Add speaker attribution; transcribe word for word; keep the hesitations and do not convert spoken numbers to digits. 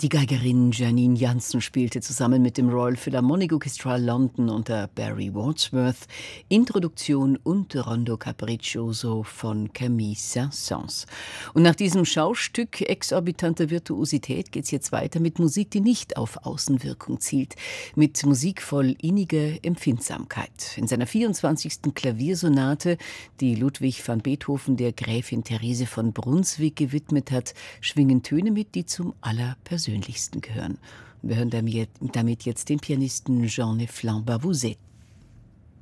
Speaker 1: Die Geigerin Janine Jansen spielte zusammen mit dem Royal Philharmonic Orchestra London unter Barry Wordsworth Introduktion und Rondo Capriccioso von Camille Saint-Saëns. Und nach diesem Schaustück exorbitanter Virtuosität geht's jetzt weiter mit Musik, die nicht auf Außenwirkung zielt, mit Musik voll inniger Empfindsamkeit. In seiner vierundzwanzigsten Klaviersonate, die Ludwig van Beethoven der Gräfin Therese von Brunswick gewidmet hat, schwingen Töne mit, die zum allerpersönlichsten gehören. Wir hören damit jetzt den Pianisten Jean-Neflin Bavouzet.